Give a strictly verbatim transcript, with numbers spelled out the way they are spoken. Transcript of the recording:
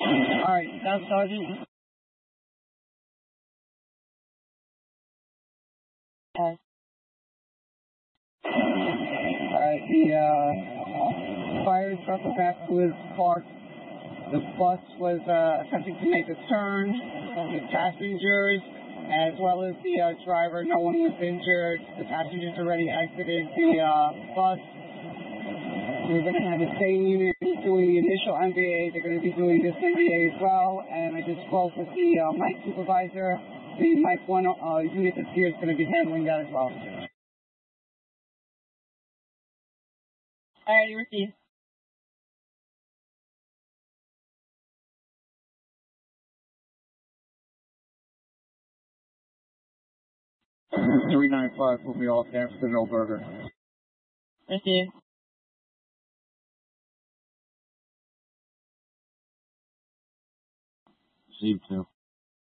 All right, Staff Sergeant. Okay. All right, the uh, fire truck back was parked. The bus was uh, attempting to make a turn with passengers as well as the uh, driver. No one was injured. The passengers already exited the uh, bus. We're going to have the same unit doing the initial M V A. They're going to be doing this M V A as well. And I just spoke with the uh, Mike supervisor. The Mike one uh, unit that's here is going to be handling that as well. All right, you received. three nine five will be off there for no burger. Received. Received two.